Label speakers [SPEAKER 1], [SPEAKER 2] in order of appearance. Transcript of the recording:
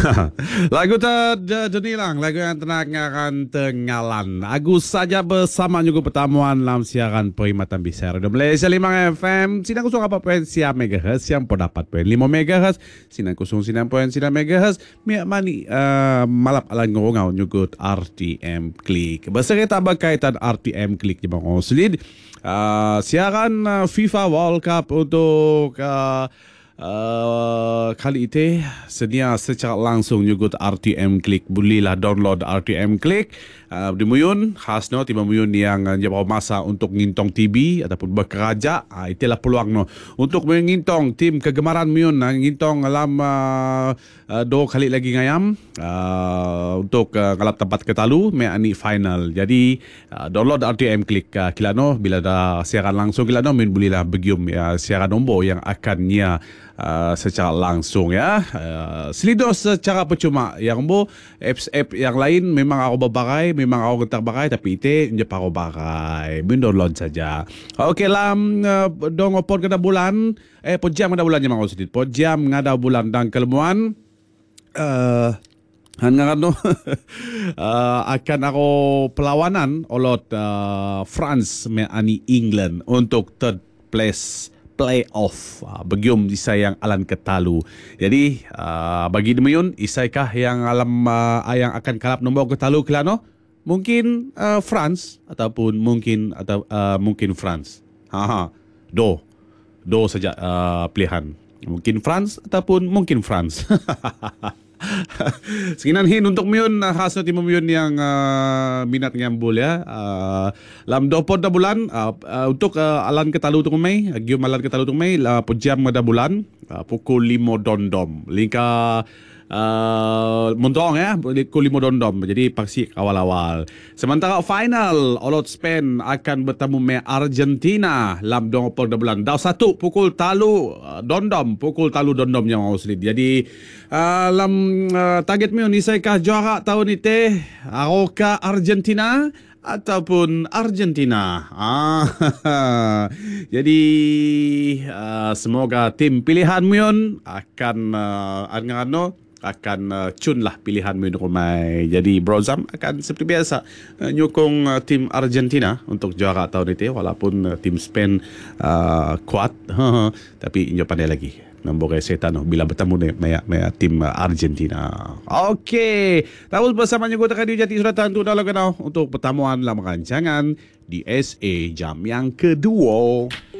[SPEAKER 1] Lagu terdenilang, lagu yang tenang tenggalan. Agus saja bersama juga pertemuan dalam siaran perkhidmatan besar Radio Malaysia 5 FM, 94.9 MHz yang pendapat 5 MHz, 99.9 MHz, miak mani malap alang ngorongau nyugut RTM Klik. Berserta berkaitan RTM Klik di Bangor Selid, siaran FIFA World Cup untuk kali ini sedia secara langsung nyugut RTM Klik. Bolehlah download RTM Klik di Muyun khasno tiba Muyun yang jauh masa untuk ngintong TV ataupun berkeraja. Itulah peluang no untuk mengintong tim kegemaran Muyun ngintong dalam 2 kali lagi ngayam untuk kalap tempat ketalu meani final. Jadi download RTM Klik kilano bila ada siaran langsung kilano Muyun bolehlah begium siaran nombor yang akannya secara langsung ya. Selidos secara percuma yang apps yang lain memang aku berbagai, memang aku getar bagai, tapi itu je paro bagai download saja. Okey lam dong opor kada bulan pojam kada bulan yang mau sedit pojam ngada bulan dan kelmuan hangarano akan ako perlawanan olot France meani England untuk third place playoff begium isai yang alan ketalu. Jadi bagi Demuyun isaikah yang alam yang akan kalap nombor ketalu kelano? Mungkin France ataupun mungkin France. Do saja pilihan. Mungkin France ataupun mungkin France. Sekian hin untuk Muyun khasnya tim Muyun yang minat ngambul ya. Lam 20 bulan untuk alan ketalu tu mai, gium alan ketalu tu mai pujam pada bulan pukul 5 dondom. Lingka Montong ya, pukul 5 dondom. Jadi paksi awal-awal. Sementara final olot Spain akan bertemu me Argentina lam 20 bulan. Dah 1 pukul talu dondom, pukul talu dondom yang mau sedih. Jadi lam target Muyun isaikah juara tahun ini Aroka Argentina ataupun Argentina. Jadi semoga tim pilihan Muyun akan cun lah pilihan Muyun rumai. Jadi Brozam akan seperti biasa nyokong tim Argentina untuk juara tahun ini walaupun tim Spain kuat tapi injo pandai lagi nombor setan bila bertemu dengan tim Argentina. Okey, terus bersama juga Radio Jati sudah tentu dalam kenal untuk pertemuan dalam rancangan di SA jam yang kedua.